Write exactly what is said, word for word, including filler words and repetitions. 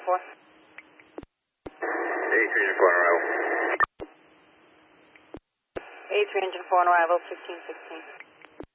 four. eighty-three engine four on arrival. eighty-three engine four on arrival, fifteen sixteen.